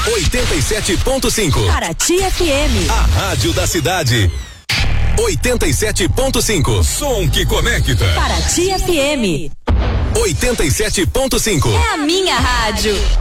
87.5. Paraty FM. A rádio da cidade. 87.5. Som que conecta. Paraty FM. 87.5. É a minha rádio.